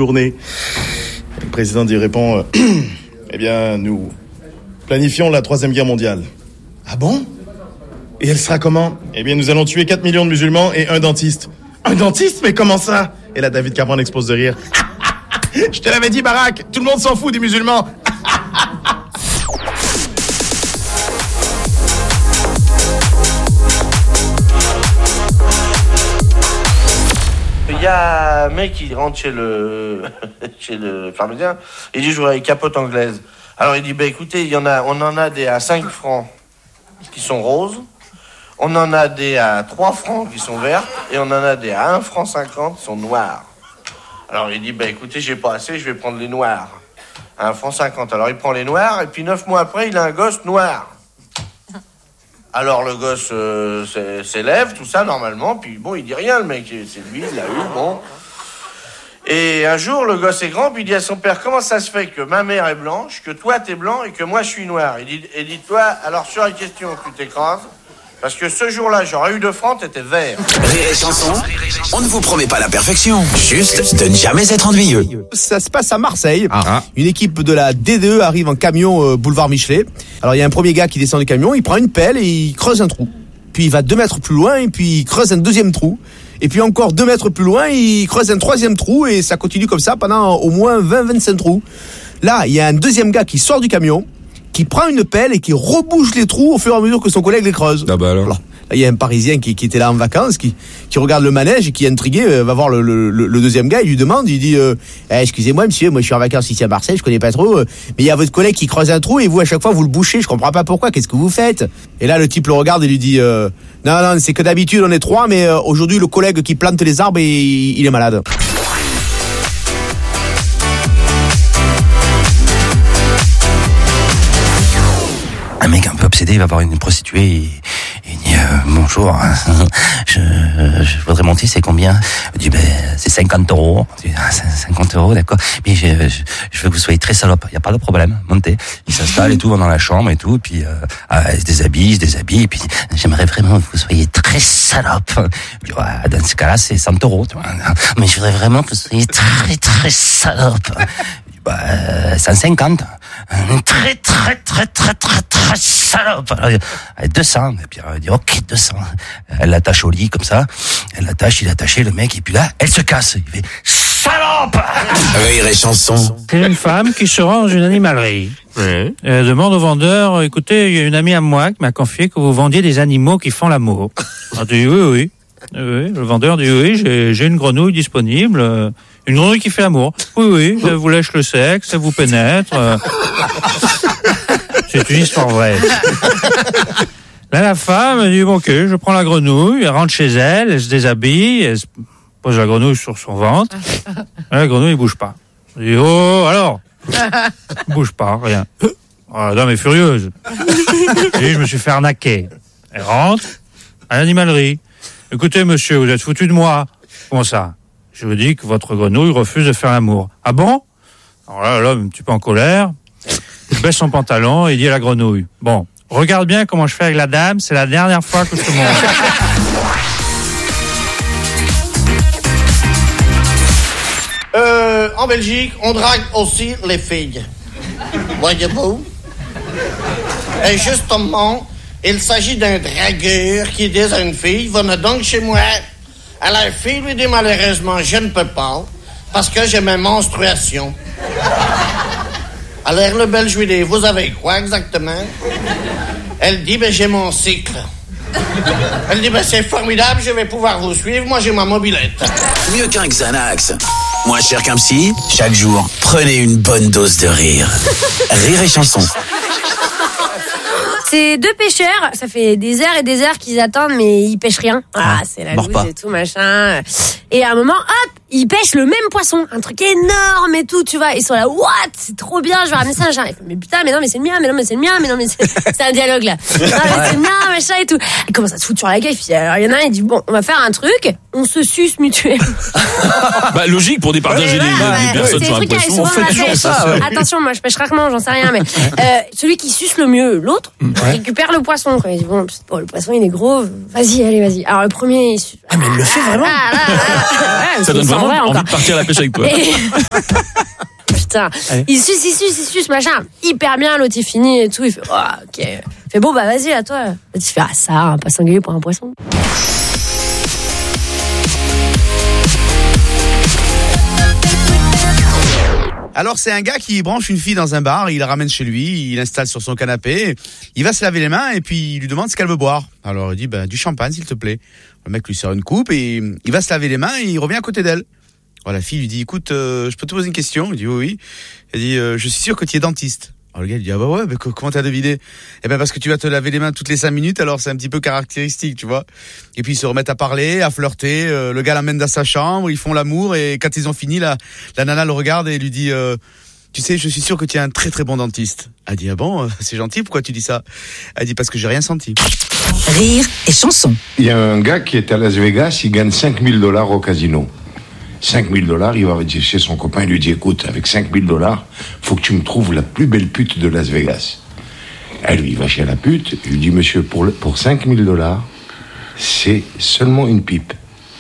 journée. Le président y répond eh bien, nous planifions la 3e guerre mondiale. Ah bon? Et elle sera comment? Eh bien, nous allons tuer 4 millions de musulmans et un dentiste. Un dentiste? Mais comment ça? Et là, David Cameron explose de rire. Je te l'avais dit, Barack, tout le monde s'en fout des musulmans. Il y a un mec qui rentre chez le pharmacien, il dit je voudrais une capote anglaise. Alors il dit écoutez, on en a des à 5 francs qui sont roses, on en a des à 3 francs qui sont vertes, et on en a des à 1 franc 50 qui sont noires. Alors il dit écoutez, j'ai pas assez, je vais prendre les noirs. À 1 franc 50. Alors il prend les noirs, et puis 9 mois après, il a un gosse noir. Alors le gosse s'élève, tout ça, normalement, puis bon, il dit rien, le mec, c'est lui, il l'a eu, bon. Et un jour, le gosse est grand, puis il dit à son père, comment ça se fait que ma mère est blanche, que toi t'es blanc et que moi je suis noir? Il dit toi, alors sur la question, tu t'écrases, parce que ce jour-là, j'aurais eu 2 francs, t'étais vert. Rire et chanson, on ne vous promet pas la perfection, juste de ne jamais être ennuyeux. Ça se passe à Marseille. Une équipe de la D2 arrive en camion boulevard Michelet. Alors il y a un premier gars qui descend du camion, il prend une pelle et il creuse un trou. Puis il va 2 mètres plus loin et puis il creuse un deuxième trou. Et puis encore 2 mètres plus loin, il creuse un troisième trou et ça continue comme ça pendant au moins 20-25 trous. Là, il y a un deuxième gars qui sort du camion, qui prend une pelle et qui rebouche les trous au fur et à mesure que son collègue les creuse. Ah bah alors. Là, il y a un Parisien qui était là en vacances, qui regarde le manège et qui est intrigué, va voir le deuxième gars, il lui demande, il dit excusez-moi monsieur, moi je suis en vacances ici à Marseille, je connais pas trop, mais il y a votre collègue qui creuse un trou et vous à chaque fois vous le bouchez, je comprends pas pourquoi, qu'est-ce que vous faites? Et là le type le regarde et lui dit non, c'est que d'habitude on est 3, mais aujourd'hui le collègue qui plante les arbres il est malade. Un mec un peu obsédé, il va voir une prostituée et il dit bonjour, je voudrais monter, c'est combien? Il dit c'est 50 €. Je dis 50 €, d'accord. Mais je veux que vous soyez très salope. Il y a pas de problème, montez. Il s'installe et tout, va dans la chambre et tout, et puis il se déshabille, et puis j'aimerais vraiment que vous soyez très salope. Je dis dans ce cas-là c'est 100 €, tu vois. Mais je voudrais vraiment que vous soyez très très salope. 150. Très salope. Alors, 200. Et puis elle dit ok 200. Elle l'attache au lit comme ça. Elle l'attache, il est attaché le mec et puis là elle se casse. Il fait salope. Rire et chanson. C'est une femme qui se rend dans une animalerie. Elle demande au vendeur écoutez, il y a une amie à moi qui m'a confié que vous vendiez des animaux qui font l'amour. Elle dit oui. Le vendeur dit oui, j'ai une grenouille disponible. Une grenouille qui fait l'amour. Oui, elle vous lèche le sexe, elle vous pénètre. C'est une histoire vraie. Là, la femme, elle dit, bon, ok, je prends la grenouille, elle rentre chez elle, elle se déshabille, elle pose la grenouille sur son ventre. Là, la grenouille, ne bouge pas. Elle dit, oh, alors? Elle bouge pas, rien. La dame est furieuse. Elle dit, je me suis fait arnaquer. Elle rentre à l'animalerie. Écoutez, monsieur, vous êtes foutu de moi. Comment ça? Je vous dis que votre grenouille refuse de faire l'amour. Ah bon? Alors là, l'homme, un petit peu en colère, il baisse son pantalon et il dit à la grenouille, bon, regarde bien comment je fais avec la dame, c'est la dernière fois que je te montre. En Belgique, on drague aussi les filles. Voyez-vous? Et justement, il s'agit d'un dragueur qui dit à une fille, venez donc chez moi. Alors la fille lui dit malheureusement, je ne peux pas, parce que j'ai mes menstruations. Alors le Belge lui dit, vous avez quoi exactement? Elle dit, j'ai mon cycle. Elle dit, c'est formidable, je vais pouvoir vous suivre, moi j'ai ma mobilette. Mieux qu'un Xanax, moins cher qu'un psy, chaque jour, prenez une bonne dose de rire. Rire et chanson. C'est 2 pêcheurs, ça fait des heures et des heures qu'ils attendent, mais ils pêchent rien. C'est la loose et tout, machin. Et à un moment, hop, ils pêchent le même poisson. Un truc énorme et tout, tu vois. Ils sont là, what? C'est trop bien, je vais ramener ça, machin. Mais putain, mais non, mais c'est le mien, mais non, mais c'est le mien, mais non, mais c'est un dialogue, là. Non, mais c'est le mien, machin et tout. Ils commencent à se foutre sur la gueule. Alors, il y en a un, il dit, bon, on va faire un truc, on se suce mutuellement. Logique pour départager des personnes sur un poisson. On fait toujours ça. Attention, moi, je pêche rarement, j'en sais rien, mais, celui qui suce le mieux l'autre, récupère le poisson. Il dit, bon, le poisson, il est gros, vas-y. Alors, le premier, il suce. Ah, mais il le fait vraiment? Ça donne vraiment vraiment vrai, envie encore. de partir à la pêche avec toi. Putain, Allez. il suce, machin, hyper bien, l'autre il finit et tout, il fait, oh, ok. Il fait, bon, bah vas-y, à toi. L'autre il fait, ah ça, on va pas s'engueuler pour un poisson. Alors c'est un gars qui branche une fille dans un bar, il la ramène chez lui, il l'installe sur son canapé, il va se laver les mains et puis il lui demande ce qu'elle veut boire. Alors il dit du champagne s'il te plaît. Le mec lui sert une coupe et il va se laver les mains et il revient à côté d'elle. Alors la fille lui dit écoute, je peux te poser une question? Il dit oui. Elle dit je suis sûr que tu es dentiste. Alors le gars il dit ah bah ouais, mais comment t'as deviné? Eh ben parce que tu vas te laver les mains toutes les 5 minutes, alors c'est un petit peu caractéristique, tu vois. Et puis ils se remettent à parler, à flirter, le gars l'amène dans sa chambre, ils font l'amour et quand ils ont fini, la nana le regarde et lui dit tu sais, je suis sûr que tu es un très très bon dentiste. Elle dit ah bon, c'est gentil, pourquoi tu dis ça? Elle dit parce que j'ai rien senti. Rire et chanson. Il y a un gars qui est à Las Vegas, il gagne $5,000 au casino. $5,000, il va chez son copain, il lui dit écoute, avec $5,000, faut que tu me trouves la plus belle pute de Las Vegas. Elle lui va chez la pute, il lui dit monsieur, pour $5,000, c'est seulement une pipe.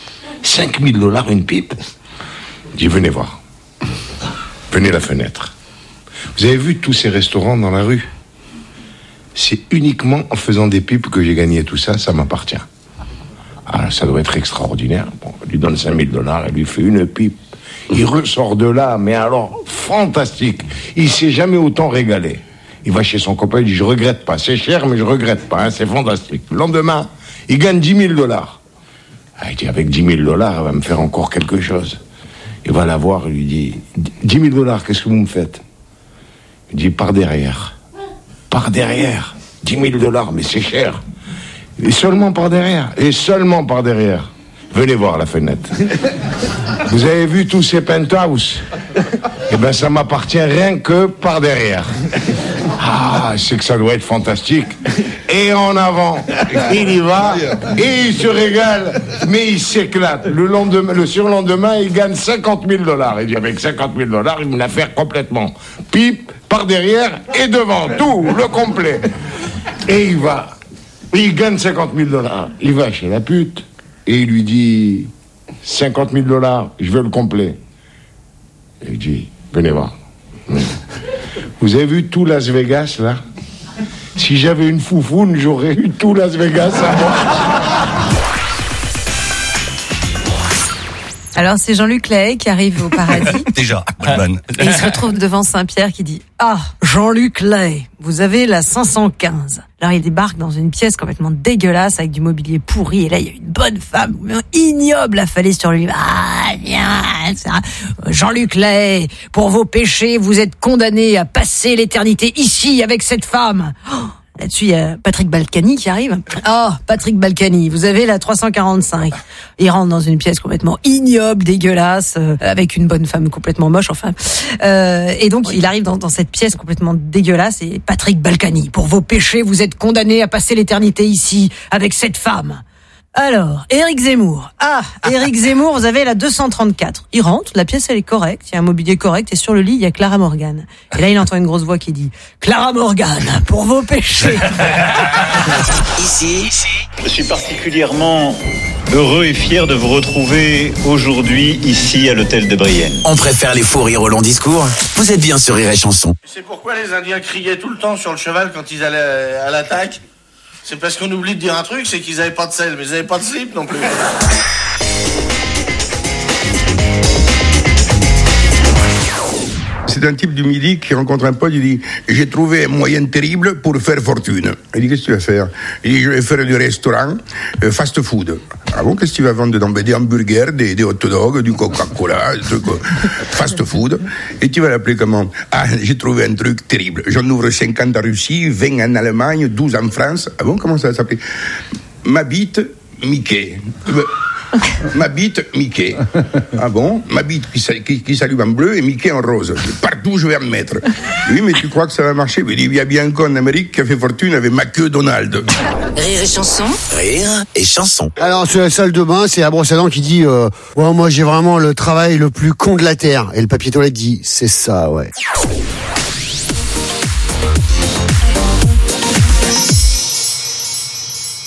$5,000 une pipe? Il dit venez voir. Venez à la fenêtre. Vous avez vu tous ces restaurants dans la rue? C'est uniquement en faisant des pipes que j'ai gagné tout ça, ça m'appartient. Alors, ça doit être extraordinaire. Bon, on lui donne $5,000, elle lui fait une pipe. Il ressort de là, mais alors, fantastique. Il s'est jamais autant régalé. Il va chez son copain, il dit, je regrette pas. C'est cher, mais je regrette pas, hein, c'est fantastique. Le lendemain, il gagne $10,000. Il dit, avec $10,000, elle va me faire encore quelque chose. Il va la voir, il lui dit, $10,000, qu'est-ce que vous me faites? Il dit, par derrière. Par derrière. $10,000, mais c'est cher. Et seulement par derrière. Et seulement par derrière. Venez voir la fenêtre. Vous avez vu tous ces penthouses? Eh ben, ça m'appartient rien que par derrière. Ah, c'est que ça doit être fantastique. Et en avant, il y va, et il se régale, mais il s'éclate. Le surlendemain, il gagne $50,000. Il dit, avec $50,000, il me la fait complètement. Pipe, par derrière et devant, tout, le complet. Et il va. Il gagne $50,000. Il va chez la pute et il lui dit $50,000, je veux le complet. Et il dit venez voir. Vous avez vu tout Las Vegas là? Si j'avais une foufoune, j'aurais eu tout Las Vegas à moi. Alors c'est Jean-Luc Lahaye qui arrive au paradis. Déjà, bonne. Et il se retrouve devant Saint-Pierre qui dit « Ah, Jean-Luc Lahaye, vous avez la 515 ». Alors il débarque dans une pièce complètement dégueulasse avec du mobilier pourri. Et là, il y a une bonne femme ignoble affalée sur lui. « Ah, viens, ça. Jean-Luc Lahaye, pour vos péchés, vous êtes condamné à passer l'éternité ici avec cette femme. Oh » Là-dessus, il y a Patrick Balkany qui arrive. Oh, Patrick Balkany, vous avez la 345. Il rentre dans une pièce complètement ignoble, dégueulasse, avec une bonne femme complètement moche, enfin. Et donc, il arrive dans cette pièce complètement dégueulasse et Patrick Balkany, pour vos péchés, vous êtes condamné à passer l'éternité ici avec cette femme. Alors, Éric Zemmour. Ah, Éric Zemmour, vous avez la 234. Il rentre, la pièce elle est correcte, il y a un mobilier correct et sur le lit il y a Clara Morgan. Et là il entend une grosse voix qui dit Clara Morgan, pour vos péchés. Ici, je suis particulièrement heureux et fier de vous retrouver aujourd'hui ici à l'hôtel de Brienne. on préfère les faux rires au long discours. Vous êtes bien sur Rire et Chanson. Tu sais pourquoi les Indiens criaient tout le temps sur le cheval quand ils allaient à l'attaque? C'est parce qu'on oublie de dire un truc, c'est qu'ils avaient pas de sel, mais ils avaient pas de slip non plus. C'est un type du Midi qui rencontre un pote, il dit « J'ai trouvé un moyen terrible pour faire fortune. » Il dit « Qu'est-ce que tu vas faire ?» Il dit « Je vais faire du restaurant fast food. » « Ah bon, qu'est-ce que tu vas vendre dedans? Des hamburgers, des hot dogs, du Coca-Cola, des trucs fast food. Et tu vas l'appeler comment? Ah, j'ai trouvé un truc terrible. J'en ouvre 50 en Russie, 20 en Allemagne, 12 en France. Ah bon, comment ça va s'appeler? Ma bite, Mickey. Ma bite, Mickey. Ah bon? Ma bite qui s'allume en bleu et Mickey en rose. Partout je vais en mettre. Oui, mais tu crois que ça va marcher? Il y a bien un con en Amérique qui a fait fortune avec McDonald's. Rire et Chanson. Rire et Chanson. Alors, sur la salle de bain, c'est la brosse à dents qui dit ouais, moi j'ai vraiment le travail le plus con de la Terre. Et le papier toilette dit c'est ça, ouais.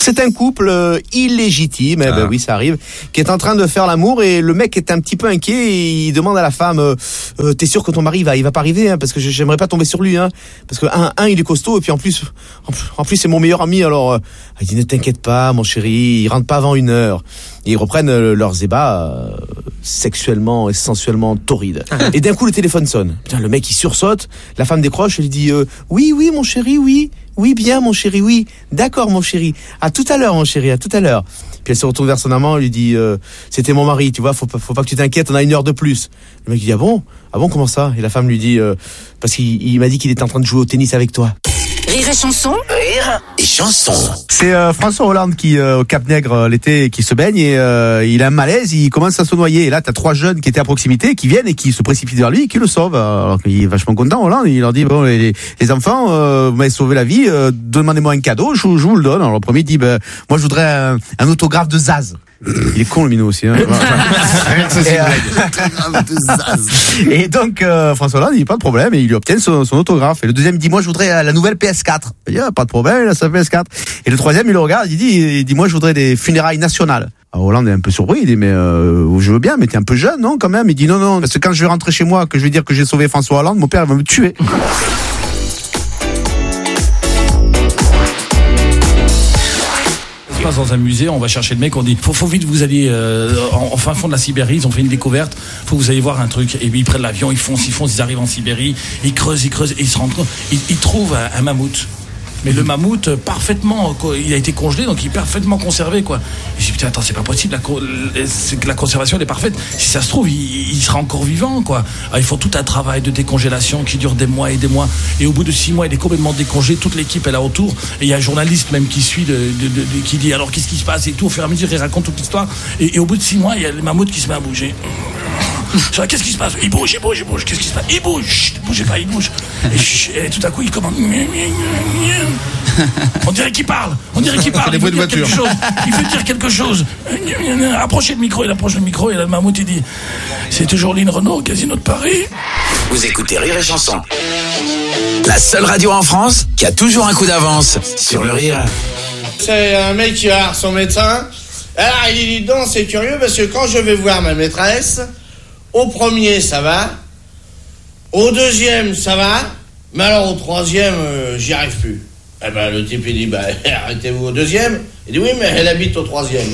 C'est un couple illégitime, ben oui, ça arrive, qui est en train de faire l'amour et le mec est un petit peu inquiet et il demande à la femme t'es sûr que ton mari il va pas arriver hein, parce que j'aimerais pas tomber sur lui hein, parce que il est costaud et puis en plus c'est mon meilleur ami alors il dit ne t'inquiète pas mon chéri, il rentre pas avant 1 heure. Et ils reprennent leurs ébats sexuellement et sensuellement torrides. Et d'un coup le téléphone sonne. Putain, le mec il sursaute, la femme décroche et lui dit oui mon chéri, oui bien mon chéri, oui d'accord mon chéri, à tout à l'heure mon chéri, à tout à l'heure. Puis elle se retourne vers son amant et lui dit c'était mon mari, tu vois, faut pas que tu t'inquiètes, on a 1 heure de plus. Le mec il dit ah bon comment ça? Et la femme lui dit parce qu'il m'a dit qu'il était en train de jouer au tennis avec toi. Rire et chanson. Rire et chanson. C'est François Hollande qui au Cap Nègre l'été qui se baigne et il a un malaise, il commence à se noyer et là t'as 3 jeunes qui étaient à proximité qui viennent et qui se précipitent vers lui et qui le sauvent. Alors qu'il est vachement content Hollande, il leur dit bon les enfants vous m'avez sauvé la vie, demandez-moi un cadeau, je vous le donne. Alors le premier dit moi je voudrais un autographe de Zaz. Il est con le minot aussi hein. Et donc François Hollande il dit pas de problème et il lui obtient son autographe. Et le deuxième dit moi je voudrais la nouvelle PS4. Il dit pas de problème, il a sa PS4. Et le troisième il le regarde, il dit moi je voudrais des funérailles nationales. Alors Hollande est un peu surpris, il dit mais je veux bien mais t'es un peu jeune non quand même. Il dit non parce que quand je vais rentrer chez moi que je vais dire que j'ai sauvé François Hollande, mon père va me tuer. Dans un musée, on va chercher le mec, on dit faut vite vous allez en fin fond de la Sibérie, ils ont fait une découverte, faut que vous allez voir un truc. Et puis ils prennent l'avion, ils foncent, ils arrivent en Sibérie, ils creusent et ils se rendent compte, ils trouvent un mammouth. Mais le mammouth, parfaitement, il a été congelé, donc il est parfaitement conservé, quoi. Et je dis, putain, attends, c'est pas possible, c'est que la conservation, elle est parfaite. Si ça se trouve, il sera encore vivant, quoi. Alors, ils font tout un travail de décongélation qui dure des mois et des mois. Et au bout de 6 mois, il est complètement décongelé, toute l'équipe est là autour. Et il y a un journaliste même qui suit, qui dit, alors qu'est-ce qui se passe et tout. Au fur et à mesure, il raconte toute l'histoire. Et au bout de 6 mois, il y a le mammouth qui se met à bouger. Qu'est-ce qui se passe? Il bouge. Qu'est-ce qui se passe? Il bouge. Chut, bougez pas, il bouge. Et tout à coup, il commence. On dirait qu'il parle. Il veut dire quelque chose. Il veut dire quelque chose. Approchez le micro. Il approche le micro et là, le mammouth, il dit c'est toujours Lynn Renault au Casino de Paris. Vous écoutez Rire et Chanson. La seule radio en France qui a toujours un coup d'avance sur le rire. C'est un mec qui va voir son médecin. Alors, il dit donc, c'est curieux parce que quand je vais voir ma maîtresse, au premier, ça va. Au deuxième, ça va. Mais alors, au troisième, j'y arrive plus. Eh ben, le type, il dit, arrêtez-vous au deuxième. Il dit, oui, mais elle habite au troisième.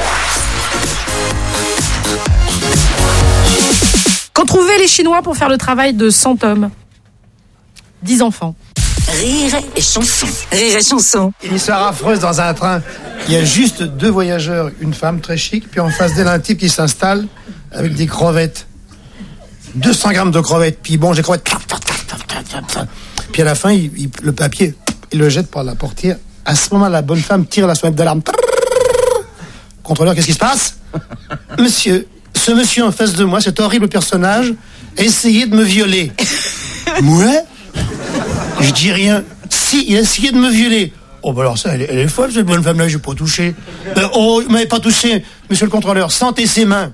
Qu'ont trouvé les Chinois pour faire le travail de 100 hommes? 10 enfants. Rire et chanson. Rire et chanson. Une histoire affreuse dans un train. Il y a juste 2 voyageurs, une femme très chic, puis en face d'elle un type qui s'installe avec des crevettes. 200 grammes de crevettes, puis bon, j'ai crevettes. Puis à la fin, le papier, il le jette par la portière. À ce moment, la bonne femme tire la sonnette d'alarme. Contrôleur, qu'est-ce qui se passe? Monsieur, ce monsieur en face de moi, cet horrible personnage, a essayé de me violer. Moi? Je dis rien. Si, il a essayé de me violer. Oh, bah alors ça, elle est folle, cette bonne femme-là, j'ai pas touché. Oh, il m'avait pas touché, monsieur le contrôleur, sentez ses mains.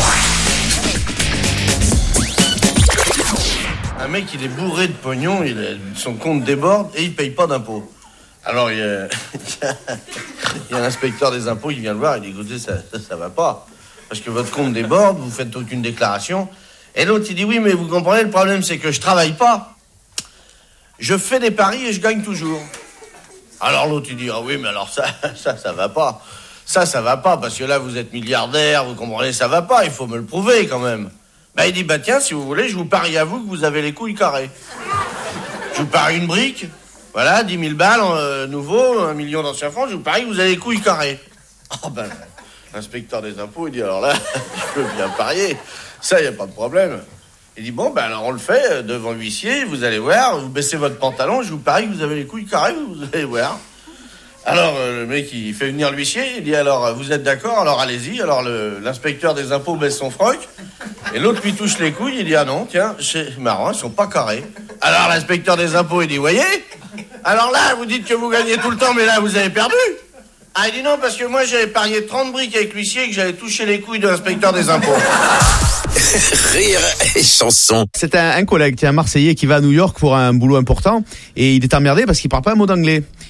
Un mec, il est bourré de pognon, son compte déborde et il paye pas d'impôts. Alors, il y a l'inspecteur des impôts, il vient le voir, il dit, écoutez, ça va pas. Parce que votre compte déborde, vous faites aucune déclaration. Et l'autre, il dit, oui, mais vous comprenez, le problème, c'est que je travaille pas. Je fais des paris et je gagne toujours. Alors l'autre, il dit, ah oui, mais alors ça va pas. Ça va pas, parce que là, vous êtes milliardaire, vous comprenez, ça va pas, il faut me le prouver quand même. Il dit, tiens, si vous voulez, je vous parie à vous que vous avez les couilles carrées. Je vous parie une brique, voilà, 10 000 balles, nouveau, 1 million d'anciens francs, je vous parie que vous avez les couilles carrées. Oh l'inspecteur des impôts, il dit, alors là, je peux bien parier, ça, y a pas de problème. Il dit, bon, alors on le fait devant l'huissier, vous allez voir, vous baissez votre pantalon, je vous parie que vous avez les couilles carrées, vous allez voir. Alors, le mec, il fait venir l'huissier, il dit, alors, vous êtes d'accord, alors allez-y. Alors, l'inspecteur des impôts baisse son froc, et l'autre lui touche les couilles, il dit, ah non, tiens, c'est marrant, ils sont pas carrés. Alors, l'inspecteur des impôts, il dit, voyez, alors là, vous dites que vous gagnez tout le temps, mais là, vous avez perdu. Ah, il dit, non, parce que moi, j'avais parié 30 briques avec l'huissier et que j'allais toucher les couilles de l'inspecteur des impôts. Rire et chanson. C'est un collègue, un Marseillais qui va à New York pour un boulot important et il est emmerdé parce qu'il parle pas un mot d'anglais.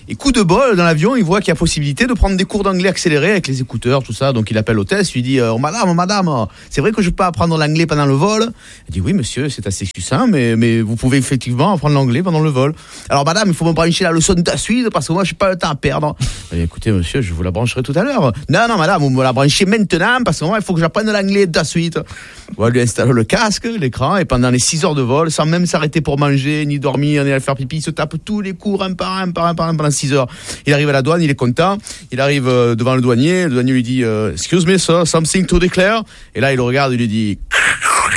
Et coup de bol, dans l'avion, il voit qu'il y a possibilité de prendre des cours d'anglais accélérés avec les écouteurs, tout ça. Donc il appelle l'hôtesse, lui dit madame, c'est vrai que je peux apprendre l'anglais pendant le vol? Elle dit oui monsieur, c'est assez succinct, mais vous pouvez effectivement apprendre l'anglais pendant le vol. Alors madame, il faut me brancher la leçon de suite parce que moi je n'ai pas le temps à perdre. Et écoutez monsieur, je vous la brancherai tout à l'heure. Non madame, vous me la branchez maintenant parce que moi il faut que j'apprenne l'anglais de suite. On lui installe le casque, l'écran, et pendant les 6 heures de vol, sans même s'arrêter pour manger, ni dormir, ni aller faire pipi, il se tape tous les cours un par un pendant 6 heures. Il arrive à la douane, il est content, il arrive devant le douanier lui dit excuse me sir, something to declare, et là il le regarde, il lui dit